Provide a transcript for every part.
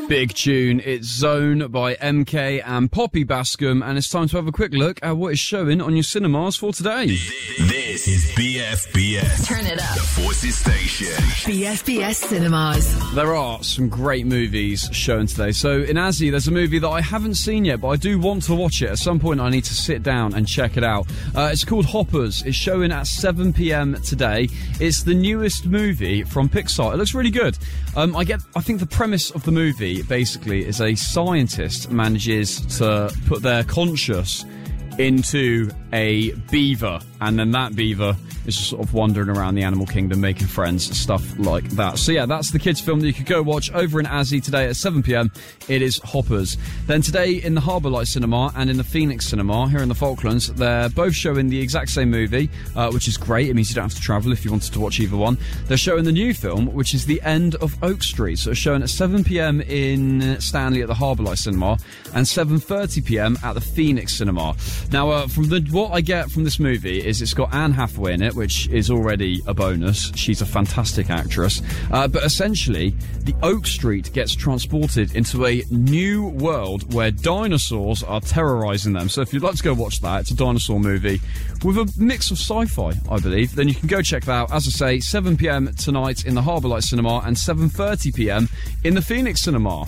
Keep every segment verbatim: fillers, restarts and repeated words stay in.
Big tune. It's Zone by M K and Poppy Bascom, and it's time to have a quick look at what is showing on your cinemas for today. This is B F B S. Turn it up. The Forces Station. B F B S Cinemas. There are some great movies showing today. So in Azzy, there's a movie that I haven't seen yet, but I do want to watch it. At some point, I need to sit down and check it out. Uh, it's called Hoppers. It's showing at seven p.m. today. It's the newest movie from Pixar. It looks really good. Um, I get. I think the premise of the movie basically is a scientist manages to put their conscious into a beaver, and then that beaver is just sort of wandering around the animal kingdom making friends, stuff like that. So yeah, that's the kids film that you could go watch over in Azzy today at seven p.m. It is Hoppers. Then today in the Harbour Light Cinema and in the Phoenix Cinema here in the Falklands, they're both showing the exact same movie, uh, which is great. It means you don't have to travel if you wanted to watch either one. They're showing the new film, which is The End of Oak Street. So it's showing at seven p.m. in Stanley at the Harbour Light Cinema and seven thirty p.m. at the Phoenix Cinema. Now, uh, from the what I get from this movie is it's got Anne Hathaway in it, which is already a bonus. She's a fantastic actress. Uh, but essentially, the Oak Street gets transported into a new world where dinosaurs are terrorising them. So if you'd like to go watch that, it's a dinosaur movie with a mix of sci-fi, I believe. Then you can go check that out. As I say, seven p.m. tonight in the Harbour Light Cinema and seven thirty p.m. in the Phoenix Cinema.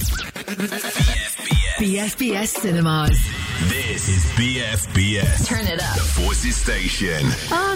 B F B S Cinemas. This is B F B S. Turn it up. The Forces Station.